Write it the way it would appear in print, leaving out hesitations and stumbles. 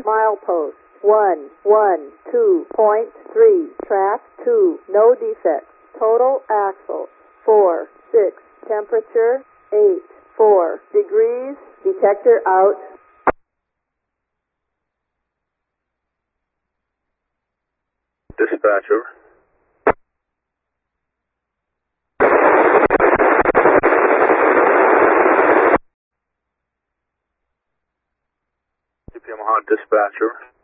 Milepost 112.3. Track 2. No defects. Total axle 4, 6. Temperature 8, 4 degrees. Detector out. Dispatcher. Yamaha dispatcher.